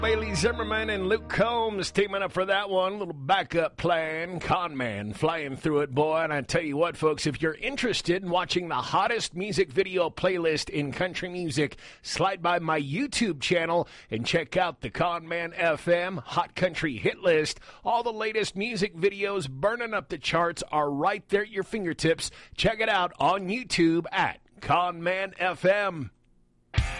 Bailey Zimmerman and Luke Combs teaming up for that one. Little backup plan. Con Man flying through it, boy. And I tell you what, folks, if you're interested in watching the hottest music video playlist in country music, slide by my YouTube channel and check out the Con Man FM Hot Country Hit List. All the latest music videos burning up the charts are right there at your fingertips. Check it out on YouTube at Con Man FM.